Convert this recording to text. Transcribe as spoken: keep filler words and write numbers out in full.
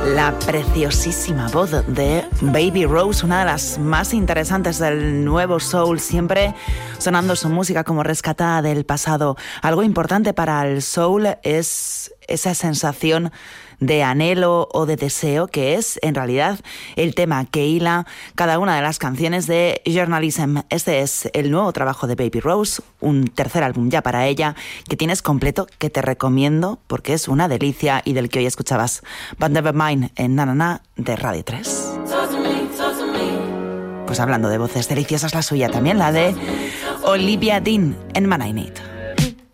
La preciosísima voz de Baby Rose, una de las más interesantes del nuevo soul, siempre sonando su música como rescatada del pasado. Algo importante para el soul es esa sensación de anhelo o de deseo, que es en realidad el tema que hila cada una de las canciones de Journalism. Este es el nuevo trabajo de Baby Rose, un tercer álbum ya para ella, que tienes completo, que te recomiendo porque es una delicia, y del que hoy escuchabas But Never Mind en Na Na Na de Radio tres. Pues hablando de voces deliciosas, la suya también, la de Olivia Dean en Man I Need.